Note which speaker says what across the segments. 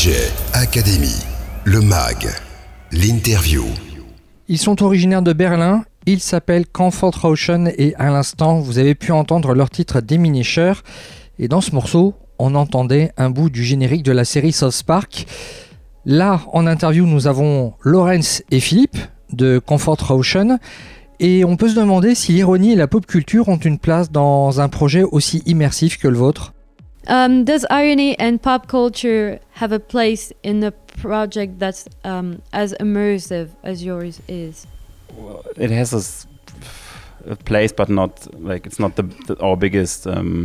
Speaker 1: DJ Academy, le mag, l'interview.
Speaker 2: Ils sont originaires de Berlin, ils s'appellent Comfort Rauschen et à l'instant, vous avez pu entendre leur titre Diminisher. Et dans ce morceau, on entendait un bout du générique de la série South Park. Là, en interview, nous avons Laurence et Philippe de Comfort Rauschen. Et on peut se demander si l'ironie et la pop culture ont une place dans un projet aussi immersif que le vôtre.
Speaker 3: Does irony and pop culture have a place in a project that's as immersive as yours is?
Speaker 4: Well, it has a place, but not like it's not our biggest.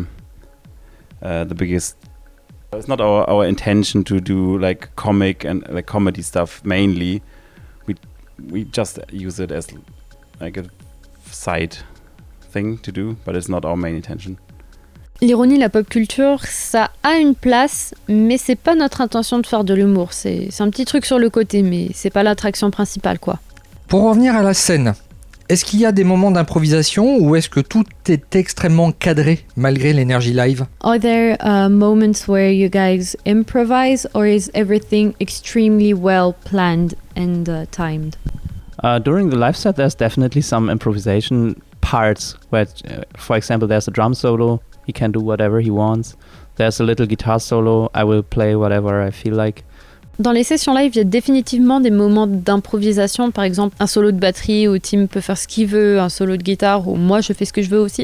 Speaker 4: The biggest. It's not our intention to do like comic and like comedy stuff mainly. We just use it as like a side thing to do, but it's not our main intention.
Speaker 3: L'ironie, la pop culture, ça a une place, mais c'est pas notre intention de faire de l'humour. C'est un petit truc sur le côté, mais c'est pas l'attraction principale, quoi.
Speaker 2: Pour revenir à la scène, est-ce qu'il y a des moments d'improvisation ou est-ce que tout est extrêmement cadré malgré l'énergie live?
Speaker 3: Are there moments where you guys improvise, or is everything extremely well planned and timed?
Speaker 5: During the live set, there's definitely some improvisation parts where, for example, there's a drum solo. He can do whatever he wants. There's a little guitar solo. I will play whatever I feel like.
Speaker 3: Dans les sessions live, il y a définitivement des moments d'improvisation. Par exemple, un solo de batterie où Tim peut faire ce qu'il veut, un solo de guitare où moi je fais ce que je veux aussi.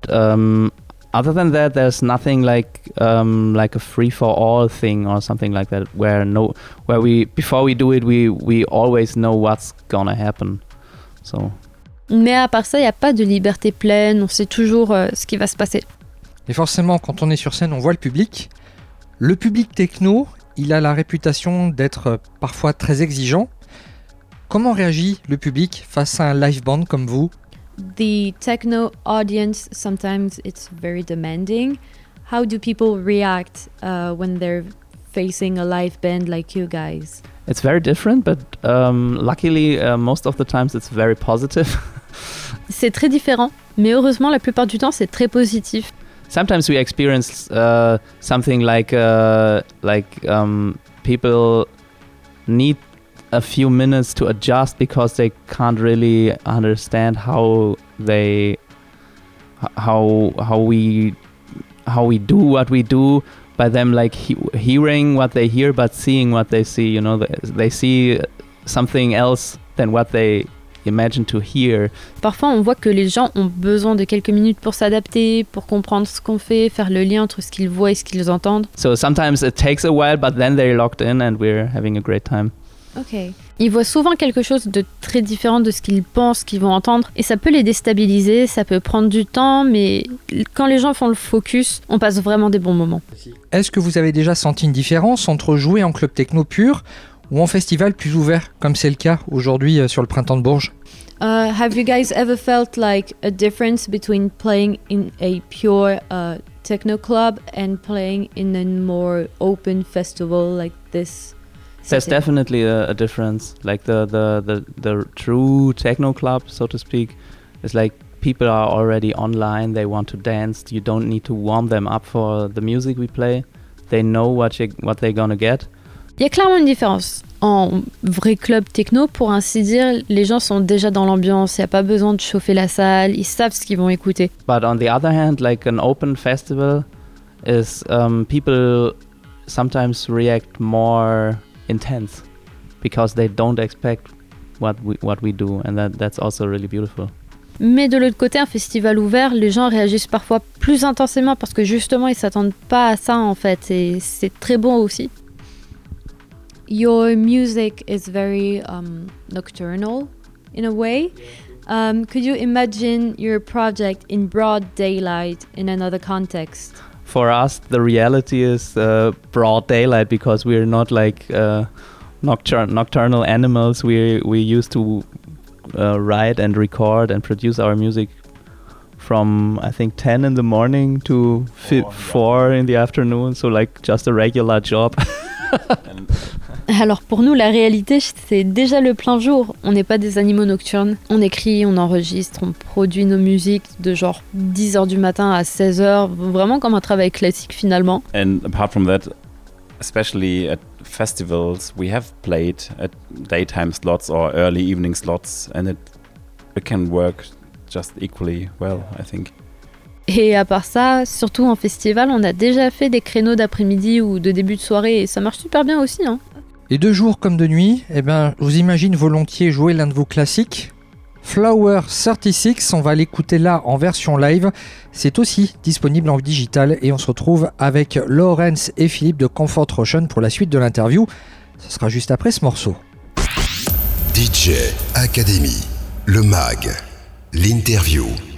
Speaker 5: Other than that, there's nothing like a free-for-all thing or something like that, where we before we do it, we always know what's gonna happen. So.
Speaker 3: Mais à part ça, il n'y a pas de liberté pleine. On sait toujours ce qui va se passer.
Speaker 2: Et forcément, quand on est sur scène, on voit le public. Le public techno, il a la réputation d'être parfois très exigeant. Comment réagit le public face à un live band comme vous?
Speaker 3: The techno audience, sometimes it's very demanding. How do people react when they're facing a live band like you guys?
Speaker 5: It's very different, but luckily, most of the times it's very positive.
Speaker 3: C'est très différent, mais heureusement, la plupart du temps, c'est très positif.
Speaker 5: Sometimes we experience something like people need a few minutes to adjust because they can't really understand how we do what we do. By them like hearing what they hear but seeing what they see, you know, they see something else than what they imagine to hear.
Speaker 3: Parfois on voit que les gens ont besoin de quelques minutes pour s'adapter, pour comprendre ce qu'on fait, faire le lien entre ce qu'ils voient et ce qu'ils entendent.
Speaker 5: So sometimes it takes a while, but then they're locked in and we're having a great time.
Speaker 3: Ok. Ils voient souvent quelque chose de très différent de ce qu'ils pensent qu'ils vont entendre et ça peut les déstabiliser, ça peut prendre du temps, mais quand les gens font le focus, on passe vraiment des bons moments.
Speaker 2: Est-ce que vous avez déjà senti une différence entre jouer en club techno pur ou en festival plus ouvert, comme c'est le cas aujourd'hui sur le Printemps de Bourges?
Speaker 3: Have you guys ever felt like a difference between playing in a pure techno club and playing in a more open festival like this?
Speaker 5: There's definitely a difference. Like the true techno club, so to speak, is like people are already online. They want to dance. You don't need to warm them up for the music we play. They know what they're gonna get.
Speaker 3: Il y a clairement une différence. En vrai club techno, pour ainsi dire, les gens sont déjà dans l'ambiance. Il n'y a pas besoin de chauffer la salle. Ils savent ce qu'ils vont écouter.
Speaker 5: But on the other hand, like an open festival is people sometimes react more intense because they don't expect what we do, and that's also really beautiful.
Speaker 3: Mais de l'autre côté, un festival ouvert, les gens réagissent parfois plus intensément parce que justement ils s'attendent pas à ça en fait, et c'est très bon aussi. Your music is very nocturnal in a way. Could you imagine your project in broad daylight in another context?
Speaker 5: For us, the reality is broad daylight because we're not like nocturnal animals. We used to write and record and produce our music from I think 10 in the morning to 4 in the afternoon. So like just a regular job.
Speaker 3: Alors pour nous, la réalité, c'est déjà le plein jour. On n'est pas des animaux nocturnes. On écrit, on enregistre, on produit nos musiques de genre 10h du matin à 16h, vraiment comme un travail classique finalement.
Speaker 4: And apart from that, especially at festivals, we have played at daytime slots or early evening slots, and it can work just equally well, I think.
Speaker 3: Et à part ça, surtout en festival, on a déjà fait des créneaux d'après-midi ou de début de soirée et ça marche super bien aussi, hein.
Speaker 2: Et de jour comme de nuit, je vous imagine volontiers jouer l'un de vos classiques. Flower 36, on va l'écouter là en version live. C'est aussi disponible en digital et on se retrouve avec Laurence et Philippe de Comfort Ocean pour la suite de l'interview. Ce sera juste après ce morceau.
Speaker 1: DJ Academy, le mag, l'interview.